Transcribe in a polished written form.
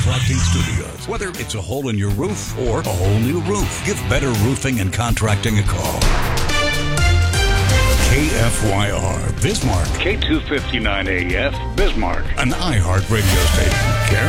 Contracting Studios. Whether it's a hole in your roof or a whole new roof, give Better Roofing and Contracting a call. KFYR Bismarck. K259AF Bismarck. An iHeart radio station.